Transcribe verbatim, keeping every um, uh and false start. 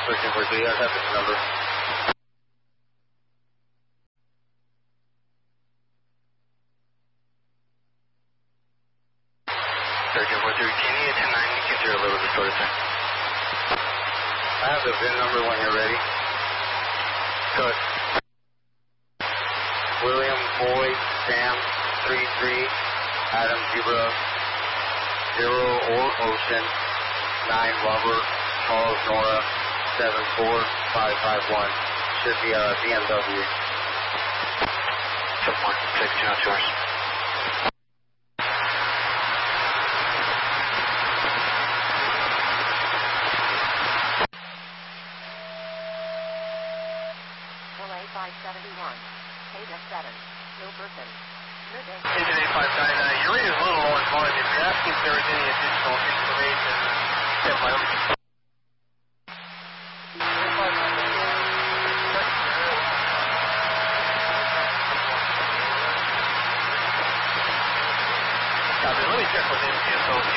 thirteen forty-three, I have this number. thirteen forty-three, can you ten nine, you can hear a little bit shorter time. I have the V I N number when you're ready. Good. William Boy Sam three three, Adam Zebra zero or Ocean nine Robert Charles Nora seven four five five one. Should be a B M W. seven one six two nine yours. five seventy-one, Ada seven, no person. Agent eight five nine, uh, your rate is a little low on volume. If you're asking if there was any additional information, stand by. Let me check with N C S O.